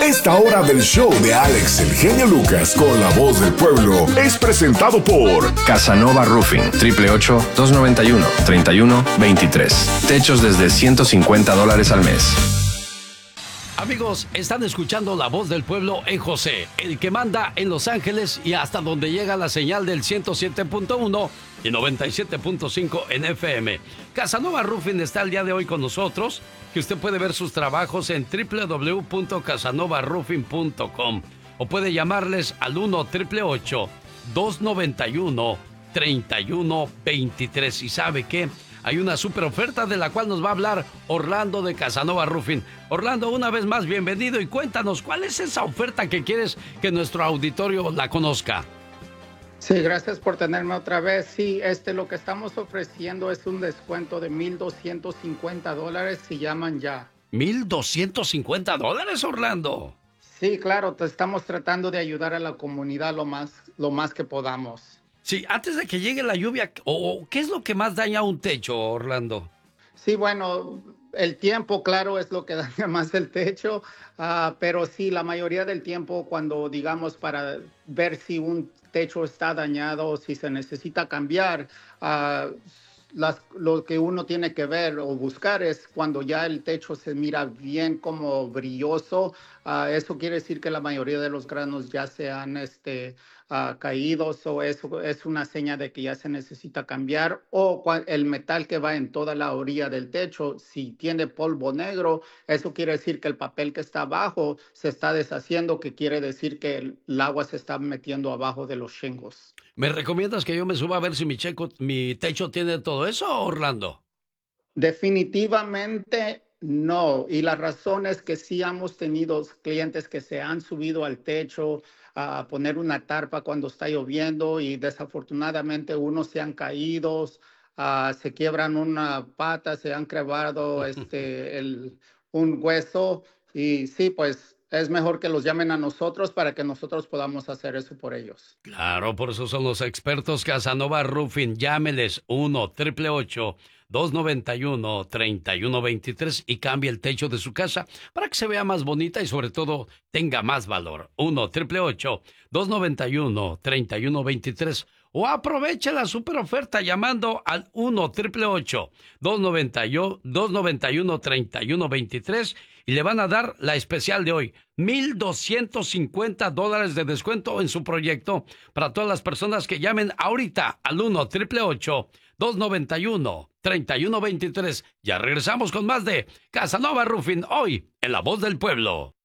Esta hora del show de Alex el genio Lucas con la voz del pueblo es presentado por Casanova Roofing, 888-291-3123. Techos desde $150 al mes. Amigos, están escuchando La Voz del Pueblo en José, el que manda en Los Ángeles y hasta donde llega la señal del 107.1 y 97.5 en FM. Casanova Roofing está el día de hoy con nosotros, que usted puede ver sus trabajos en www.casanovaroofing.com o puede llamarles al 1-888-291-3123. ¿Y sabe qué? Hay una super oferta de la cual nos va a hablar Orlando de Casanova Roofing. Orlando, una vez más, bienvenido y cuéntanos, ¿cuál es esa oferta que quieres que nuestro auditorio la conozca? Sí, gracias por tenerme otra vez. Sí, lo que estamos ofreciendo es un descuento de $1,250 si llaman ya. $1,250, Orlando. Sí, claro, te estamos tratando de ayudar a la comunidad lo más que podamos. Sí, antes de que llegue la lluvia, ¿qué es lo que más daña un techo, Orlando? Sí, bueno, el tiempo, claro, es lo que daña más el techo, pero sí, la mayoría del tiempo cuando, digamos, para ver si un techo está dañado o si se necesita cambiar, lo que uno tiene que ver o buscar es cuando ya el techo se mira bien como brilloso. Eso quiere decir que la mayoría de los granos ya se han caídos, o eso es una señal de que ya se necesita cambiar, o el metal que va en toda la orilla del techo, si tiene polvo negro, eso quiere decir que el papel que está abajo se está deshaciendo, que quiere decir que el agua se está metiendo abajo de los shingles. ¿Me recomiendas que yo me suba a ver si mi techo tiene todo eso, Orlando? Definitivamente no, y la razón es que sí hemos tenido clientes que se han subido al techo a poner una tarpa cuando está lloviendo y desafortunadamente unos se han caído, se quiebran una pata, se han quebrado un hueso, y sí, pues es mejor que los llamen a nosotros para que nosotros podamos hacer eso por ellos. Claro, por eso son los expertos Casanova Roofing. Llámeles 1-888-291-3123 y cambie el techo de su casa para que se vea más bonita y sobre todo tenga más valor. 1-888-291-3123 o aproveche la super oferta llamando al 1-888-291-3123 y le van a dar la especial de hoy, $1,250 de descuento en su proyecto para todas las personas que llamen ahorita al 1-888-291-3123. Ya regresamos con más de Casanova Roofing hoy en La Voz del Pueblo.